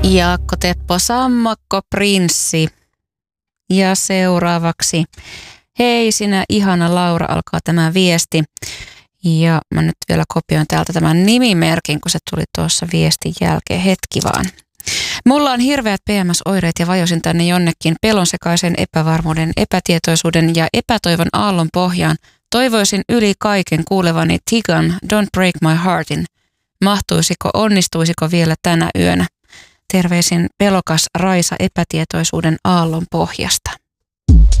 Jaakko Teppo Sammakko Prinssi. Ja seuraavaksi, hei sinä ihana Laura, alkaa tämä viesti. Ja mä nyt vielä kopioin täältä tämän nimimerkin, kun se tuli tuossa viestin jälkeen. Hetki vaan. Mulla on hirveät PMS-oireet ja vajosin tänne jonnekin pelonsekaisen epävarmuuden, epätietoisuuden ja epätoivon aallon pohjaan. Toivoisin yli kaiken kuulevani Tigan Don't Break My Heartin. Mahtuisiko, onnistuisiko vielä tänä yönä? Terveisin pelokas Raisa epätietoisuuden aallon pohjasta.